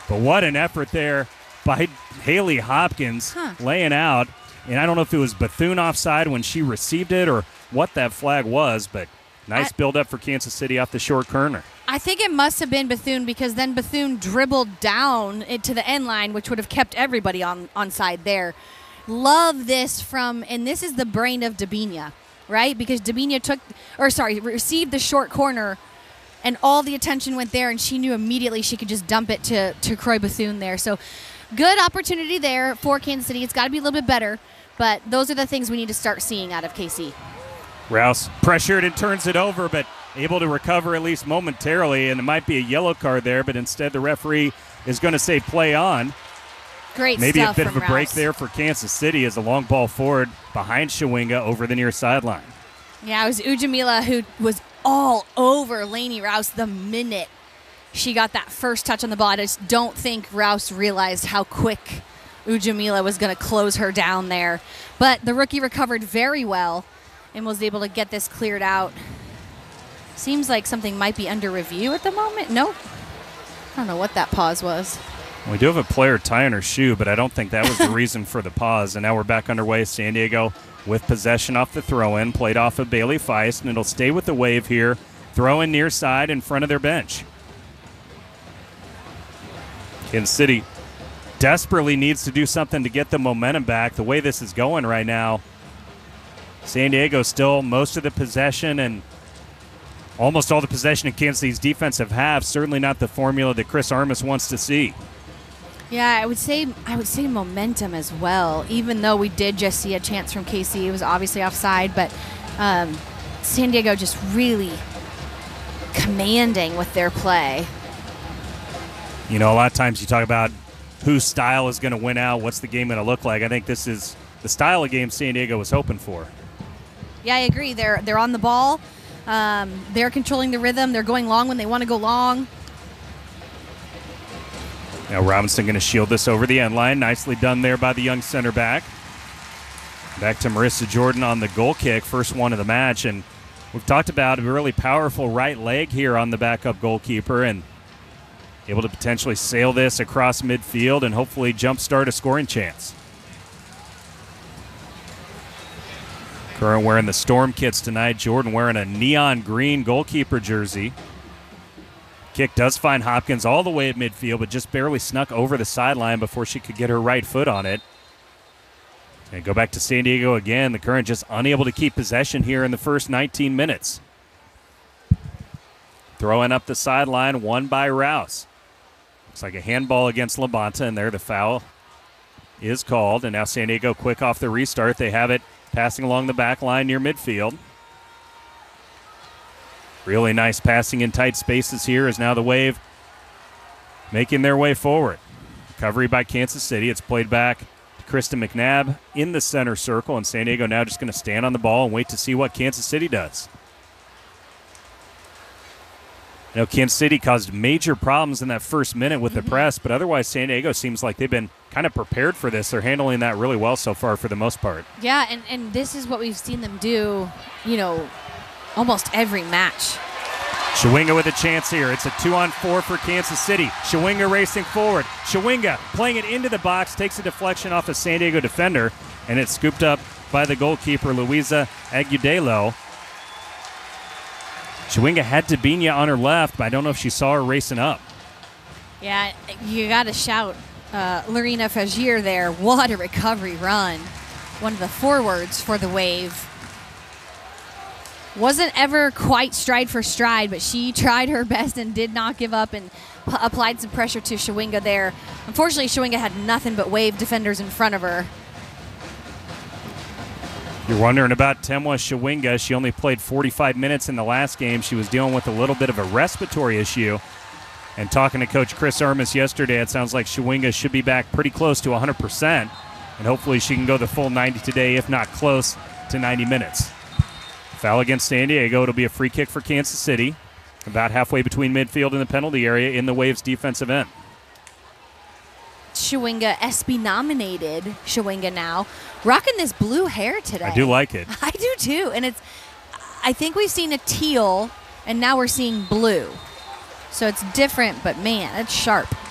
But what an effort there by Haley Hopkins laying out. And I don't know if it was Bethune offside when she received it or what that flag was, but nice build-up for Kansas City off the short corner. I think it must have been Bethune because then Bethune dribbled down to the end line, which would have kept everybody on side there. Love this and this is the brain of Debinha, right? Because Debinha received the short corner, and all the attention went there, and she knew immediately she could just dump it to Croy Bethune there. So good opportunity there for Kansas City. It's got to be a little bit better, but those are the things we need to start seeing out of KC. Rouse pressured and turns it over, but able to recover at least momentarily, and it might be a yellow card there, but instead the referee is going to say play on. Great Maybe stuff a bit of a from break Rouse there for Kansas City as a long ball forward behind Shawinga over the near sideline. Yeah, it was Ujamila who was all over Lainey Rouse the minute she got that first touch on the ball. I just don't think Rouse realized how quick Ujamila was going to close her down there. But the rookie recovered very well and was able to get this cleared out. Seems like something might be under review at the moment. Nope. I don't know what that pause was. We do have a player tying her shoe, but I don't think that was the reason for the pause. And now we're back underway. San Diego with possession off the throw-in, played off of Bailey Feist, and it'll stay with the Wave here. Throw-in near side in front of their bench. Kansas City desperately needs to do something to get the momentum back. The way this is going right now, San Diego still most of the possession and almost all the possession in Kansas City's defensive half. Certainly not the formula that Chris Armas wants to see. Yeah, I would say momentum as well. Even though we did just see a chance from KC, it was obviously offside, but San Diego just really commanding with their play. You know, a lot of times you talk about whose style is going to win out, what's the game going to look like. I think this is the style of game San Diego was hoping for. Yeah, I agree. They're on the ball. They're controlling the rhythm. They're going long when they want to go long. Now Robinson going to shield this over the end line. Nicely done there by the young center back. Back to Marissa Jordan on the goal kick, first one of the match. And we've talked about a really powerful right leg here on the backup goalkeeper and able to potentially sail this across midfield and hopefully jumpstart a scoring chance. Curran wearing the Storm kits tonight. Jordan wearing a neon green goalkeeper jersey. Kick does find Hopkins all the way at midfield, but just barely snuck over the sideline before she could get her right foot on it. And go back to San Diego again. The Current just unable to keep possession here in the first 19 minutes. Throwing up the sideline, won by Rouse. Looks like a handball against Labonta, and there the foul is called. And now San Diego quick off the restart. They have it passing along the back line near midfield. Really nice passing in tight spaces here as now the Wave making their way forward. Recovery by Kansas City. It's played back to Kristen McNabb in the center circle, and San Diego now just going to stand on the ball and wait to see what Kansas City does. You know, Kansas City caused major problems in that first minute with the press, but otherwise San Diego seems like they've been kind of prepared for this. They're handling that really well so far for the most part. Yeah, and this is what we've seen them do, you know, almost every match. Shawinga with a chance here. It's a 2-on-4 for Kansas City. Shawinga racing forward. Shawinga playing it into the box, takes a deflection off a San Diego defender, and it's scooped up by the goalkeeper, Luisa Agudelo. Shawinga had Debinha on her left, but I don't know if she saw her racing up. Yeah, you got to shout Lorena Fagir there. What a recovery run. One of the forwards for the Wave. Wasn't ever quite stride for stride, but she tried her best and did not give up and applied some pressure to Shawinga there. Unfortunately, Shawinga had nothing but Wave defenders in front of her. You're wondering about Temwa Shawinga. She only played 45 minutes in the last game. She was dealing with a little bit of a respiratory issue. And talking to Coach Chris Armas yesterday, it sounds like Shawinga should be back pretty close to 100%. And hopefully she can go the full 90 today, if not close to 90 minutes. Foul against San Diego. It'll be a free kick for Kansas City. About halfway between midfield and the penalty area in the Waves' defensive end. Shawinga, SB nominated Shawinga now. Rocking this blue hair today. I do like it. I do too. And I think we've seen a teal, and now we're seeing blue. So it's different, but man, it's sharp.